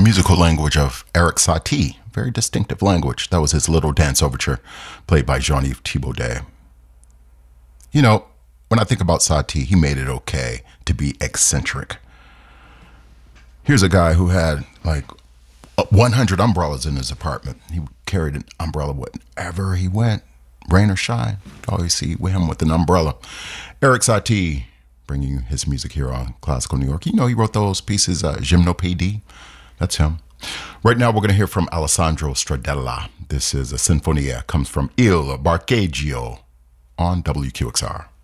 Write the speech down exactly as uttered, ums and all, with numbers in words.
musical language of Eric Satie, very distinctive language. That was his Little Dance Overture, played by Jean-Yves Thibaudet. You know, when I think about Satie, he made it okay to be eccentric. Here's a guy who had like one hundred umbrellas in his apartment. He carried an umbrella wherever he went, rain or shine. Always see him with an umbrella. Eric Satie, bringing you his music here on Classical New York. You know, he wrote those pieces, uh, Gymnopédie. That's him. Right now, we're going to hear from Alessandro Stradella. This is a Sinfonia. Comes from Il Barcheggio on W Q X R.